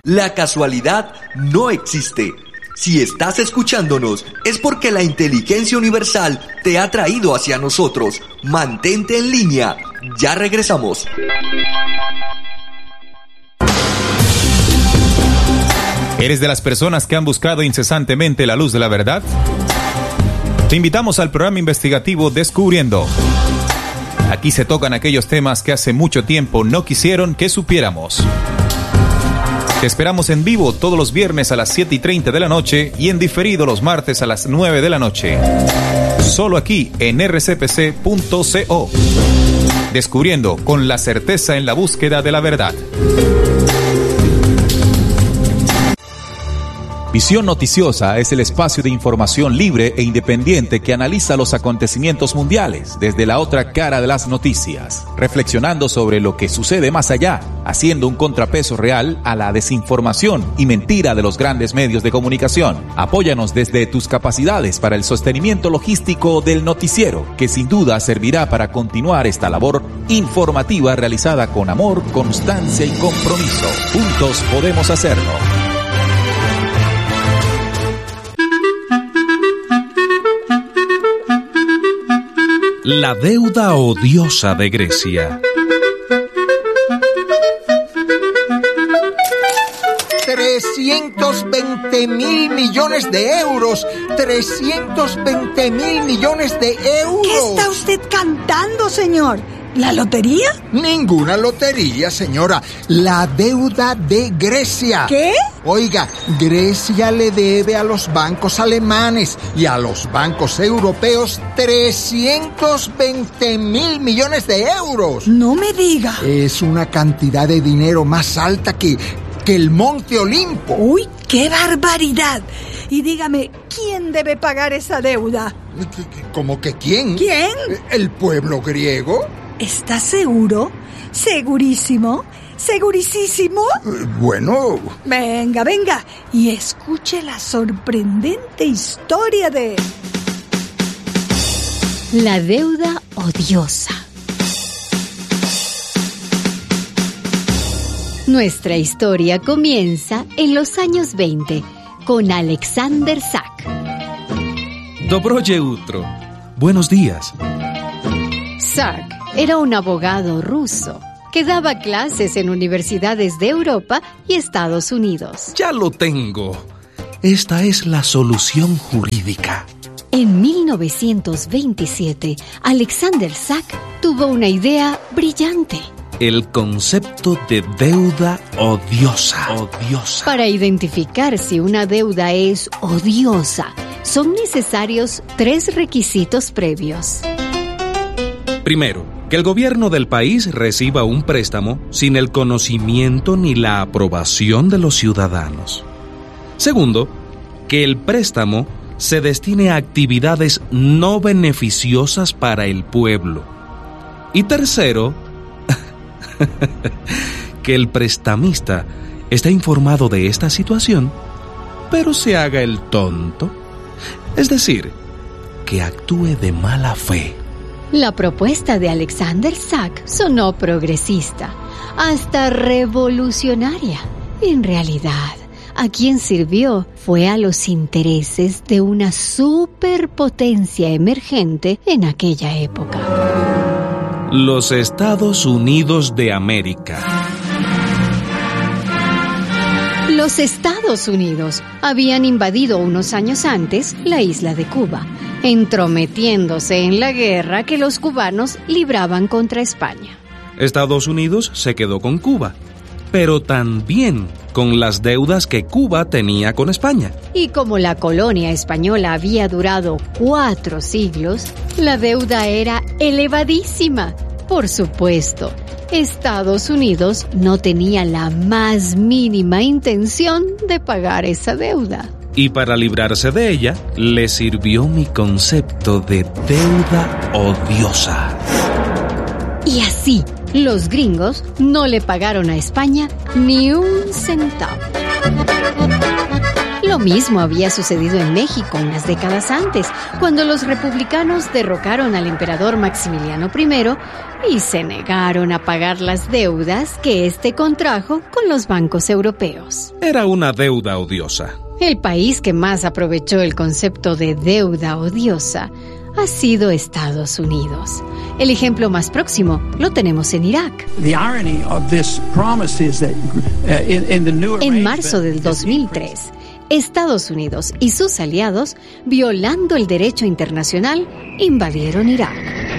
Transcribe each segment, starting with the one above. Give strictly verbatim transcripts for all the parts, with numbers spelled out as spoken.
La casualidad no existe. Si estás escuchándonos, es porque la inteligencia universal te ha traído hacia nosotros. Mantente en línea. Ya regresamos. ¿Eres de las personas que han buscado incesantemente la luz de la verdad? Te invitamos al programa investigativo Descubriendo. Aquí se tocan aquellos temas que hace mucho tiempo no quisieron que supiéramos. Te esperamos en vivo todos los viernes a las siete y treinta de la noche y en diferido los martes a las nueve de la noche. Solo aquí en r c p c punto co. Descubriendo con la certeza en la búsqueda de la verdad. Visión Noticiosa es el espacio de información libre e independiente que analiza los acontecimientos mundiales desde la otra cara de las noticias, reflexionando sobre lo que sucede más allá, haciendo un contrapeso real a la desinformación y mentira de los grandes medios de comunicación. Apóyanos desde tus capacidades para el sostenimiento logístico del noticiero, que sin duda servirá para continuar esta labor informativa realizada con amor, constancia y compromiso. Juntos podemos hacerlo. La deuda odiosa de Grecia. trescientos veinte mil millones de euros. trescientos veinte mil millones de euros. ¿Qué está usted cantando, señor? ¿La lotería? Ninguna lotería, señora. La deuda de Grecia. ¿Qué? Oiga, Grecia le debe a los bancos alemanes y a los bancos europeos trescientos veinte mil millones de euros. No me diga. Es una cantidad de dinero más alta que, que el Monte Olimpo. ¡Uy, qué barbaridad! Y dígame, ¿quién debe pagar esa deuda? ¿Cómo que quién? ¿Quién? ¿El pueblo griego? ¿Estás seguro? ¿Segurísimo? ¿Segurísimo? Eh, bueno... Venga, venga, y escuche la sorprendente historia de... La deuda odiosa. Nuestra historia comienza en los años veinte con Alexander Sack. Dobroye Utro. Buenos días. Sack era un abogado ruso que daba clases en universidades de Europa y Estados Unidos. Ya lo tengo. Esta es la solución jurídica. En mil novecientos veintisiete, Alexander Sack tuvo una idea brillante. El concepto de deuda odiosa. Odiosa. Para identificar si una deuda es odiosa, son necesarios tres requisitos previos. Primero, que el gobierno del país reciba un préstamo sin el conocimiento ni la aprobación de los ciudadanos. Segundo, que el préstamo se destine a actividades no beneficiosas para el pueblo. Y tercero, que el prestamista esté informado de esta situación, pero se haga el tonto. Es decir, que actúe de mala fe. La propuesta de Alexander Sack sonó progresista, hasta revolucionaria. En realidad, a quien sirvió fue a los intereses de una superpotencia emergente en aquella época. Los Estados Unidos de América. Los Estados Unidos habían invadido unos años antes la isla de Cuba, entrometiéndose en la guerra que los cubanos libraban contra España. Estados Unidos se quedó con Cuba, pero también con las deudas que Cuba tenía con España. Y como la colonia española había durado cuatro siglos, la deuda era elevadísima. Por supuesto, Estados Unidos no tenía la más mínima intención de pagar esa deuda. Y para librarse de ella, le sirvió mi concepto de deuda odiosa. Y así, los gringos no le pagaron a España ni un centavo. Lo mismo había sucedido en México unas décadas antes, cuando los republicanos derrocaron al emperador Maximiliano primero y se negaron a pagar las deudas que éste contrajo con los bancos europeos. Era una deuda odiosa. El país que más aprovechó el concepto de deuda odiosa ha sido Estados Unidos. El ejemplo más próximo lo tenemos en Irak. En marzo del dos mil tres, Estados Unidos y sus aliados, violando el derecho internacional, invadieron Irak.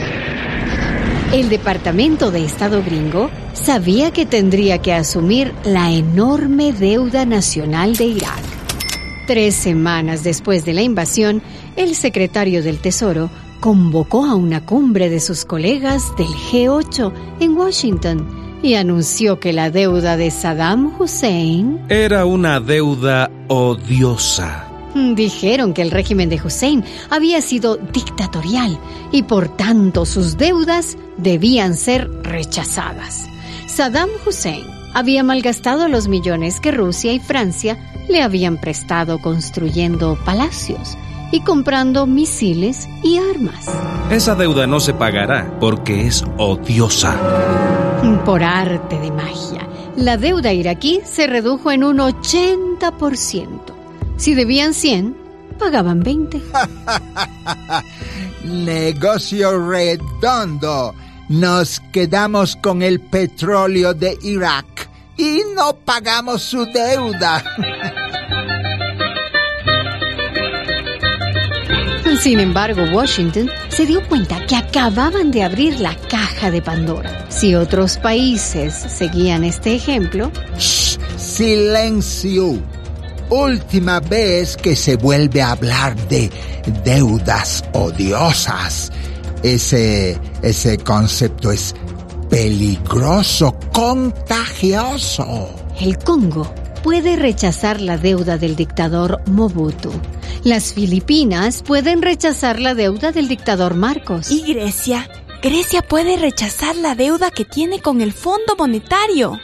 El Departamento de Estado gringo sabía que tendría que asumir la enorme deuda nacional de Irak. Tres semanas después de la invasión, el secretario del Tesoro convocó a una cumbre de sus colegas del G ocho en Washington y anunció que la deuda de Saddam Hussein era una deuda odiosa. Dijeron que el régimen de Hussein había sido dictatorial y por tanto sus deudas debían ser rechazadas. Saddam Hussein había malgastado los millones que Rusia y Francia le habían prestado construyendo palacios y comprando misiles y armas. Esa deuda no se pagará porque es odiosa. Por arte de magia, la deuda iraquí se redujo en un ochenta por ciento. Si debían cien, pagaban veinte. Negocio redondo. Nos quedamos con el petróleo de Irak y no pagamos su deuda. Sin embargo, Washington se dio cuenta que acababan de abrir la caja de Pandora. Si otros países seguían este ejemplo... ¡Shh! ¡Silencio! Última vez que se vuelve a hablar de deudas odiosas. Ese, ese concepto es peligroso, contagioso. El Congo puede rechazar la deuda del dictador Mobutu. Las Filipinas pueden rechazar la deuda del dictador Marcos. ¿Y Grecia? Grecia puede rechazar la deuda que tiene con el Fondo Monetario.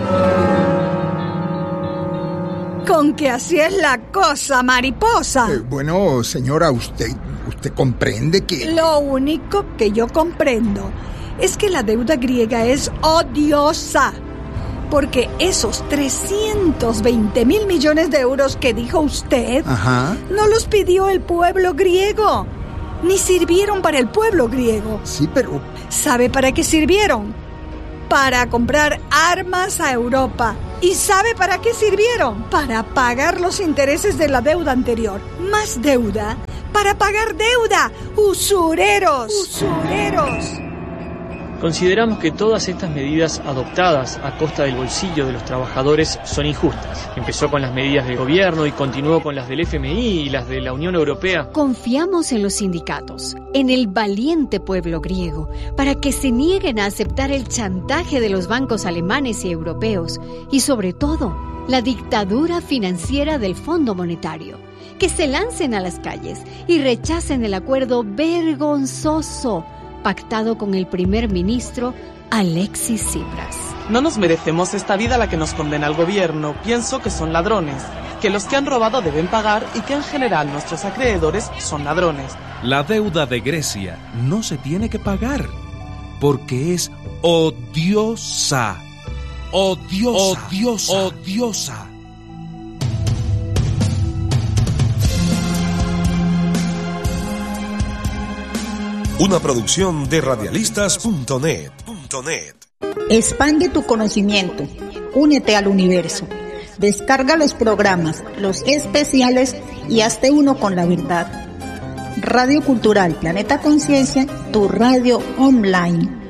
Con que así es la cosa, mariposa. Eh, bueno, señora, usted, usted comprende que... Lo único que yo comprendo es que la deuda griega es odiosa. Porque esos trescientos veinte mil millones de euros que dijo usted, Ajá. no los pidió el pueblo griego, ni sirvieron para el pueblo griego. Sí, pero... ¿Sabe para qué sirvieron? Para comprar armas a Europa. ¿Y sabe para qué sirvieron? Para pagar los intereses de la deuda anterior. Más deuda para pagar deuda. ¡Usureros! ¡Usureros! Consideramos que todas estas medidas adoptadas a costa del bolsillo de los trabajadores son injustas. Empezó con las medidas del gobierno y continuó con las del F M I y las de la Unión Europea. Confiamos en los sindicatos, en el valiente pueblo griego, para que se nieguen a aceptar el chantaje de los bancos alemanes y europeos y, sobre todo, la dictadura financiera del Fondo Monetario. Que se lancen a las calles y rechacen el acuerdo vergonzoso pactado con el primer ministro Alexis Tsipras. No nos merecemos esta vida a la que nos condena el gobierno. Pienso que son ladrones, que los que han robado deben pagar y que en general nuestros acreedores son ladrones. La deuda de Grecia no se tiene que pagar porque es odiosa. Odiosa. Odiosa. Odiosa. Una producción de radialistas punto net. Expande tu conocimiento. Únete al universo. Descarga los programas, los especiales y hazte uno con la verdad. Radio Cultural Planeta Conciencia, tu radio online.